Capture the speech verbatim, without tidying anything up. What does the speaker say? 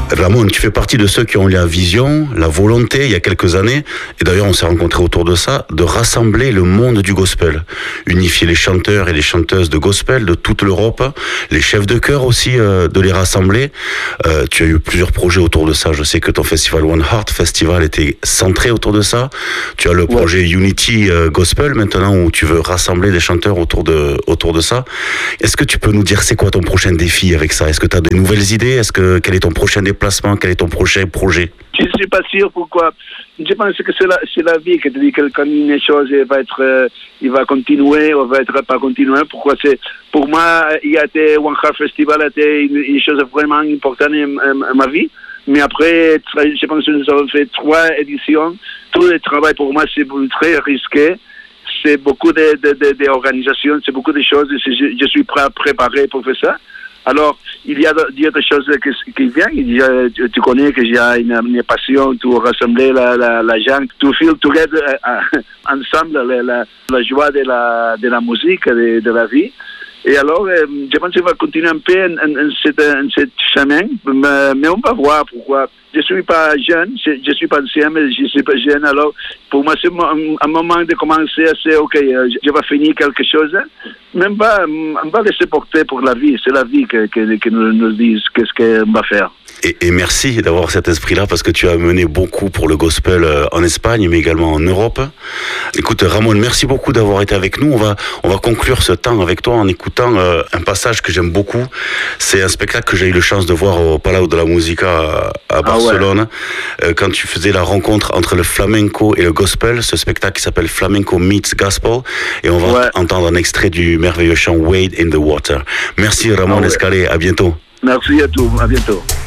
Ramon, tu fais partie de ceux qui ont eu la vision, la volonté, il y a quelques années, et d'ailleurs on s'est rencontrés autour de ça, de rassembler le monde du gospel. Unifier les chanteurs et les chanteuses de gospel de toute l'Europe, les chefs de chœur aussi, euh, de les rassembler. Euh, tu as eu plusieurs projets autour de ça. Je sais que ton festival One Heart Festival était centré autour de ça. Tu as le ouais. projet Unity euh, Gospel maintenant où tu veux rassembler des chanteurs autour de, autour de ça. Est-ce que tu peux nous dire c'est quoi ton prochain défi avec ça? Est-ce que tu as de nouvelles idées? Est-ce que, quel est ton prochain déplacement? Quel est ton prochain projet? Je ne suis pas sûr pourquoi. Je pense que c'est la, c'est la vie qui te dit que quand une chose va être, euh, il va continuer ou va être pas continuer. Pourquoi c'est, pour moi, il y a été One Heart Festival a été une, une chose vraiment importante dans ma vie. Mais après, je pense que nous avons fait trois éditions. Tout le travail pour moi c'est très risqué. C'est beaucoup de, de, de, d'organisations, c'est beaucoup de choses. Je, je suis prêt à préparer pour faire ça. Alors, il y a, il y a des choses qui, qui viennent. Il y a, tu connais que j'ai une, une passion pour rassembler la, la, la gens, to feel together uh, ensemble la, la, la joie de la, de la musique, de, de la vie. Et alors, euh, je pense qu'on va continuer un peu en, en, en, cette, en cette chemin, mais, mais on va voir pourquoi. Je ne suis pas jeune, je ne suis pas ancien, mais je ne suis pas jeune. Alors, pour moi, c'est un, un moment de commencer à dire, OK, je, je vais finir quelque chose. Même pas, on va laisser porter pour la vie. C'est la vie qui que, que nous, nous dit qu'est-ce qu'on va faire. Et, et merci d'avoir cet esprit-là parce que tu as mené beaucoup pour le gospel en Espagne, mais également en Europe. Écoute, Ramon, merci beaucoup d'avoir été avec nous. On va, on va conclure ce temps avec toi en écoutant euh, un passage que j'aime beaucoup. C'est un spectacle que j'ai eu la chance de voir au Palau de la Musica à, à Barcelone. Ah ouais. euh, quand tu faisais la rencontre entre le flamenco et le gospel, ce spectacle qui s'appelle Flamenco Meets Gospel. Et on va ouais. entendre un extrait du merveilleux chant Wade in the Water. Merci Ramon ah ouais. Escalé, à bientôt. Merci à tous, à bientôt.